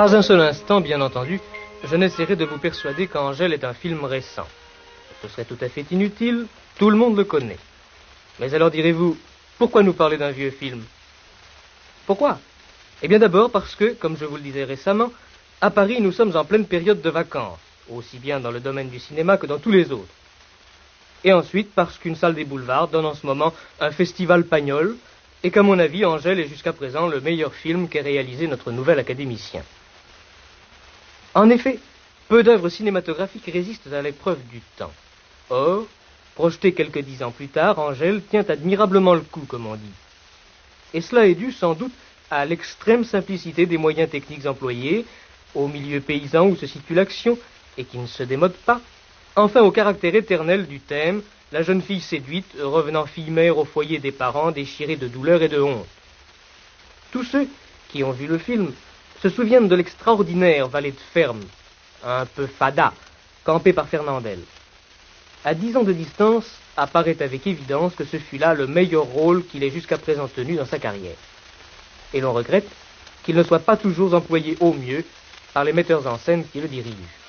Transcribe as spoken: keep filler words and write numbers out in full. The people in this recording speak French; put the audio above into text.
Pas un seul instant, bien entendu, je n'essaierai de vous persuader qu'Angèle est un film récent. Ce serait tout à fait inutile, tout le monde le connaît. Mais alors direz-vous, pourquoi nous parler d'un vieux film? Pourquoi? Eh bien d'abord parce que, comme je vous le disais récemment, à Paris nous sommes en pleine période de vacances, aussi bien dans le domaine du cinéma que dans tous les autres. Et ensuite parce qu'une salle des boulevards donne en ce moment un festival Pagnol, et qu'à mon avis, Angèle est jusqu'à présent le meilleur film qu'ait réalisé notre nouvel académicien. En effet, peu d'œuvres cinématographiques résistent à l'épreuve du temps. Or, projetée quelques dix ans plus tard, Angèle tient admirablement le coup, comme on dit. Et cela est dû sans doute à l'extrême simplicité des moyens techniques employés, au milieu paysan où se situe l'action, et qui ne se démode pas, enfin au caractère éternel du thème, la jeune fille séduite, revenant fille-mère au foyer des parents, déchirée de douleur et de honte. Tous ceux qui ont vu le film se souviennent de l'extraordinaire valet de ferme, un peu fada, campé par Fernandel. À dix ans de distance, apparaît avec évidence que ce fut là le meilleur rôle qu'il ait jusqu'à présent tenu dans sa carrière. Et l'on regrette qu'il ne soit pas toujours employé au mieux par les metteurs en scène qui le dirigent.